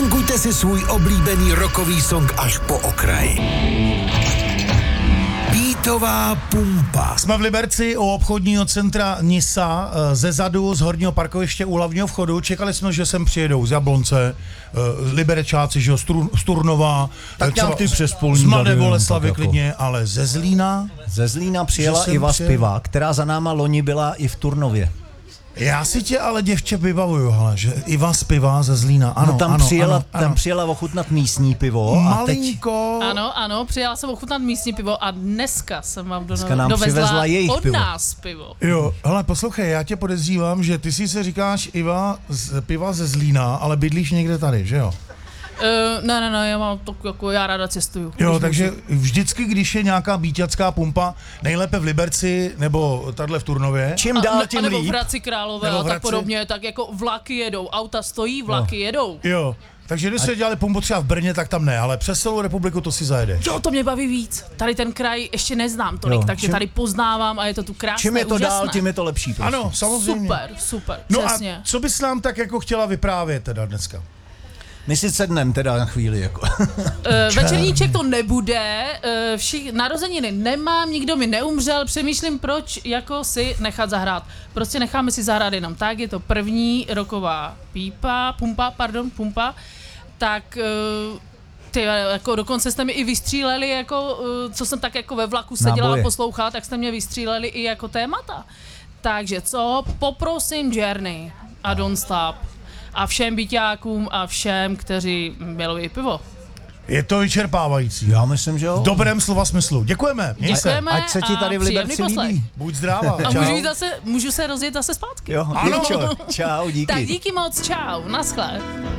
Nafunkujte si svůj oblíbený rockový song až po okraj. Beatová pumpa. Jsme v Liberci u obchodního centra Nisa, ze zadu, z horního parkoviště u hlavního vchodu. Čekali jsme, že sem přijedou z Jablonce, Liberečáci, že jo, z Turnova, tak nějak ty přes Polní, z Mladé Boleslavy klidně, ale ze Zlína. Ze Zlína přijela Iva z Piva, která za náma loni byla i v Turnově. Já si tě ale, děvče, vybavuju, hele, že Iva z Piva ze Zlína, ano, no, tam ano, přijela, ano, tam přijela ochutnat místní pivo. Malinko. A teď... Ano, přijela jsem ochutnat místní pivo a dneska jsem vám dovezla jejich od pivo. nás pivo. Jo, hele, poslouchej, já tě podezřívám, že ty si se říkáš Iva z Piva ze Zlína, ale bydlíš někde tady, že jo? Ne, já mám to, jako já ráda cestuju. Jo, takže vždycky, když je nějaká bíťacká pumpa, nejlépe v Liberci nebo tadyhle v Turnově. Čím dál, tím nebo líp. v Hradci Králové a tak podobně, tak jako vlaky jedou, auta stojí, vlaky jedou. Jo, takže když se dělali pumpu třeba v Brně, tak tam ne, ale přes celou republiku to si zajedeš. Jo, to mě baví víc. Tady ten kraj ještě neznám tolik, takže tady poznávám a je to tu krásné, čím je to úžasné. dál, tím je to lepší. Prostě. Ano, samozřejmě. Super, no přesně. A co bys nám tak jako chtěla vyprávět teda dneska? My si sedneme teda na chvíli, jako. Večerníček to nebude, narozeniny nemám, nikdo mi neumřel, přemýšlím, proč jako si nechat zahrát. Prostě necháme si zahrát jenom tak, je to první roková pumpa, tak ty, jako dokonce jste mi i vystříleli, jako, co jsem tak jako ve vlaku seděla a poslouchala, tak jste mě vystříleli i jako témata. Takže co, poprosím Journey a Don't Stop. A všem byťákům a všem, kteří milují pivo. Je to vyčerpávající. Já myslím, že jo. V dobrém slova smyslu. Děkujeme. Děkujeme. Ať se ti tady v Liberci líbí. Buď zdráva. A můžu se rozjet zase zpátky. Jo, ano. Čau, díky. Tak díky moc, čau, naschle.